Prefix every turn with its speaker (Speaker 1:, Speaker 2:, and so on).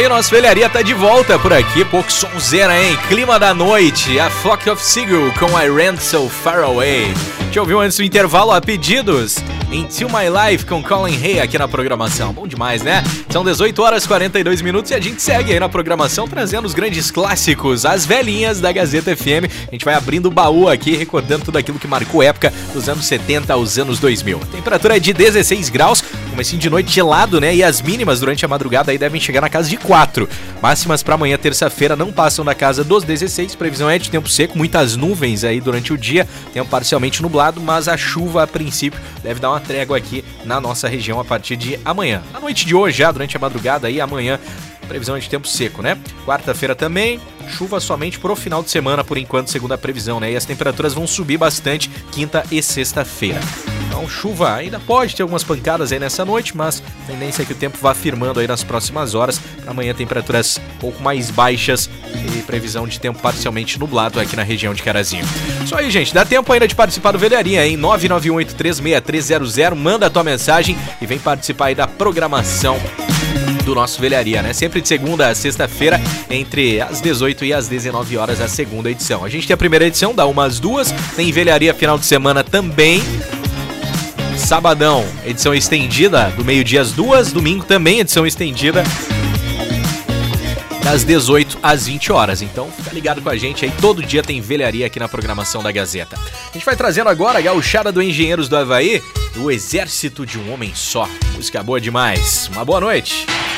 Speaker 1: aí, nosso velharia tá de volta por aqui. Pouco sonzeira, hein? Clima da noite. A Flock of Seagull com I Ran So Far Away. Já ouviu antes do intervalo a pedidos? Into My Life com Colin Hay aqui na programação. Bom demais, né? São 18 horas e 42 minutos e a gente segue aí na programação trazendo os grandes clássicos, as velhinhas da Gazeta FM. A gente vai abrindo o baú aqui, recordando tudo aquilo que marcou época dos anos 70 aos anos 2000. A temperatura é de 16 graus, comecinho de noite gelado, né? E as mínimas durante a madrugada aí devem chegar na casa de 4. Máximas para amanhã, terça-feira, não passam da casa dos 16. Previsão é de tempo seco, muitas nuvens aí durante o dia, tempo parcialmente nublado, mas a chuva a princípio deve dar uma trégua aqui na nossa região a partir de amanhã. Na noite de hoje, já durante a madrugada aí, amanhã, previsão é de tempo seco, né? Quarta-feira também, chuva somente pro final de semana, por enquanto, segundo a previsão, né? E as temperaturas vão subir bastante quinta e sexta-feira. Então, chuva ainda pode ter algumas pancadas aí nessa noite, mas a tendência é que o tempo vá firmando aí nas próximas horas. Para amanhã, temperaturas um pouco mais baixas e previsão de tempo parcialmente nublado aqui na região de Carazinho. Isso aí, gente. Dá tempo ainda de participar do Velharia, hein? 991836300. Manda a tua mensagem e vem participar aí da programação do nosso Velharia, né? Sempre de segunda a sexta-feira, entre as 18 e as 19 horas, a segunda edição. A gente tem a primeira edição, dá umas duas. Tem Velharia final de semana também. Sabadão, edição estendida, do meio-dia às 2. Domingo também, edição estendida, das 18 às 20 horas. Então, fica ligado com a gente aí. Todo dia tem Velharia aqui na programação da Gazeta. A gente vai trazendo agora a gauchada do Engenheiros do Havaí, o Exército de um Homem Só. Música boa demais. Uma boa noite.